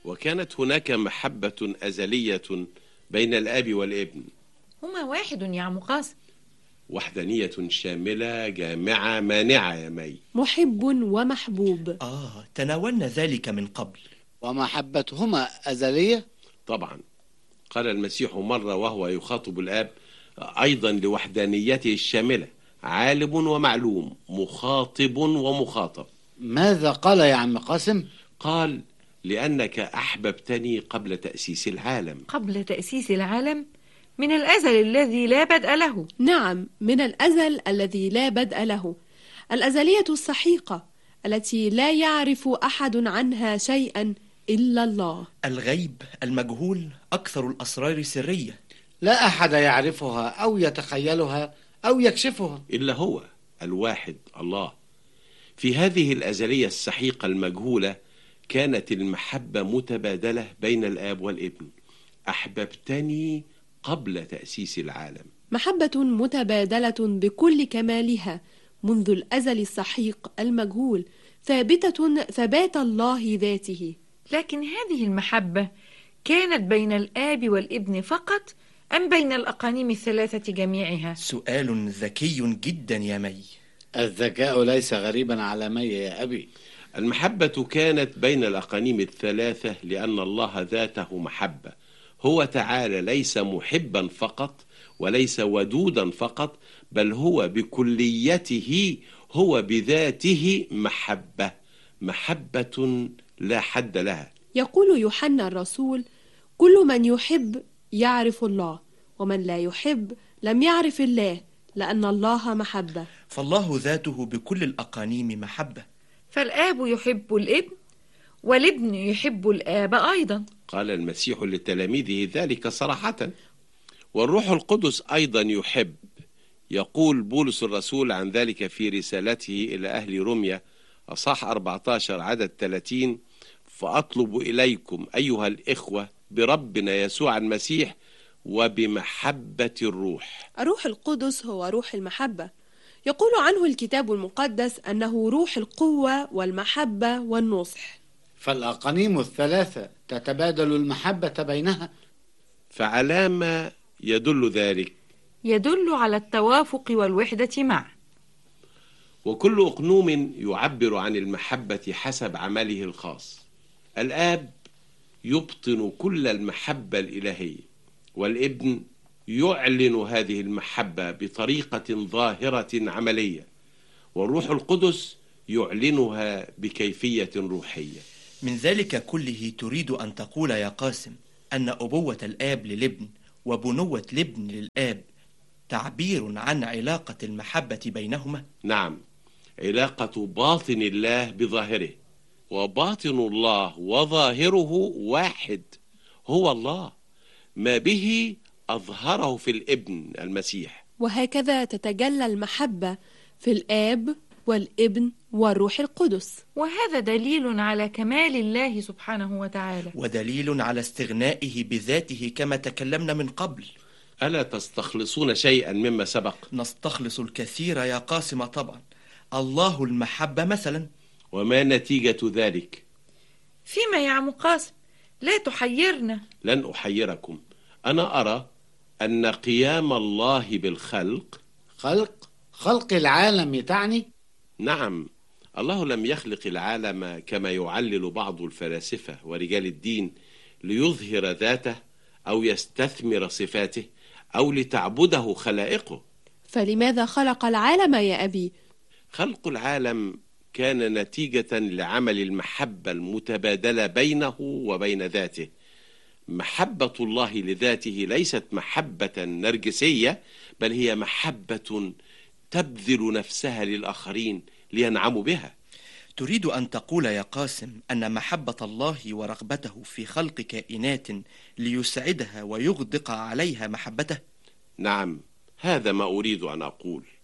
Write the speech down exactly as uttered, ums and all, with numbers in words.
وكانت هناك محبة أزلية بين الآب والابن. هما واحد يا عم قاسم. وحدانية شاملة جامعة مانعة يا مي. محب ومحبوب. آه تناولنا ذلك من قبل. ومحبتهما أزلية؟ طبعا. قال المسيح مرة وهو يخاطب الآب أيضا لوحدانيته الشاملة: عالم ومعلوم، مخاطب ومخاطب. ماذا قال يا عم قاسم؟ قال: لأنك أحببتني قبل تأسيس العالم. قبل تأسيس العالم؟ من الأزل الذي لا بدء له. نعم، من الأزل الذي لا بدء له، الأزلية السحيقة التي لا يعرف أحد عنها شيئا إلا الله. الغيب المجهول أكثر الأسرار سرية، لا أحد يعرفها أو يتخيلها أو يكشفها إلا هو الواحد الله. في هذه الأزلية السحيقة المجهولة كانت المحبة متبادلة بين الآب والابن. أحببتني قبل تأسيس العالم. محبة متبادلة بكل كمالها منذ الأزل السحيق المجهول، ثابتة ثبات الله ذاته. لكن هذه المحبة كانت بين الآب والابن فقط أم بين الأقانيم الثلاثة جميعها؟ سؤال ذكي جدا يا مي. الذكاء ليس غريبا على مي يا أبي. المحبة كانت بين الأقانيم الثلاثة لأن الله ذاته محبة. هو تعالى ليس محبا فقط وليس ودودا فقط، بل هو بكليته، هو بذاته محبة، محبة لا حد لها. يقول يوحنا الرسول: كل من يحب يعرف الله، ومن لا يحب لم يعرف الله، لأن الله محبة. فالله ذاته بكل الأقانيم محبة. فالآب يحب الابن والابن يحب الآب أيضا. قال المسيح لتلاميذه ذلك صراحة. والروح القدس أيضا يحب. يقول بولس الرسول عن ذلك في رسالته إلى أهل روميا أصحاح أربعة عشر عدد ثلاثين: فأطلب إليكم أيها الإخوة بربنا يسوع المسيح وبمحبة الروح. الروح القدس هو روح المحبة. يقول عنه الكتاب المقدس أنه روح القوة والمحبة والنصح. فالأقانيم الثلاثة تتبادل المحبة بينها. فعلى ما يدل ذلك؟ يدل على التوافق والوحدة معا. وكل أقنوم يعبر عن المحبة حسب عمله الخاص. الآب يبطن كل المحبة الإلهية، والابن يعلن هذه المحبة بطريقة ظاهرة عملية، والروح القدس يعلنها بكيفية روحية. من ذلك كله تريد أن تقول يا قاسم أن أبوة الآب للابن وبنوة الابن للآب تعبير عن علاقة المحبة بينهما؟ نعم، علاقة باطن الله بظاهره، وباطن الله وظاهره واحد، هو الله، ما به أظهره في الابن المسيح. وهكذا تتجلى المحبة في الآب والابن والروح القدس. وهذا دليل على كمال الله سبحانه وتعالى، ودليل على استغنائه بذاته كما تكلمنا من قبل. ألا تستخلصون شيئا مما سبق؟ نستخلص الكثير يا قاسم طبعا. الله المحبة مثلا. وما نتيجة ذلك؟ فيما يا عم قاسم؟ لا تحيرنا. لن أحيركم. أنا أرى أن قيام الله بالخلق. خلق؟ خلق العالم تعني؟ نعم، الله لم يخلق العالم كما يعلل بعض الفلاسفة ورجال الدين ليظهر ذاته أو يستثمر صفاته أو لتعبده خلائقه. فلماذا خلق العالم يا أبي؟ خلق العالم كان نتيجة لعمل المحبة المتبادلة بينه وبين ذاته. محبة الله لذاته ليست محبة نرجسية، بل هي محبة تبذل نفسها للآخرين لينعموا بها. تريد أن تقول يا قاسم أن محبة الله ورغبته في خلق كائنات ليسعدها ويغدق عليها محبته؟ نعم، هذا ما أريد أن أقول.